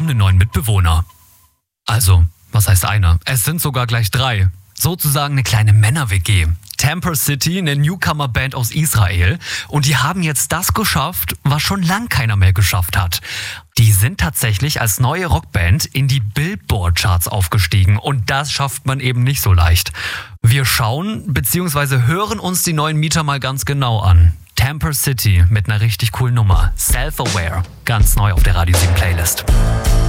haben einen neuen Mitbewohner. Also, was heißt einer? Es sind sogar gleich 3. Sozusagen eine kleine Männer-WG. Temper City, eine Newcomer-Band aus Israel. Und die haben jetzt das geschafft, was schon lang keiner mehr geschafft hat. Die sind tatsächlich als neue Rockband in die Billboard-Charts aufgestiegen. Und das schafft man eben nicht so leicht. Wir schauen bzw. hören uns die neuen Mieter mal ganz genau an. Temper City mit einer richtig coolen Nummer. Self-Aware. Ganz neu auf der Radio 7 Playlist.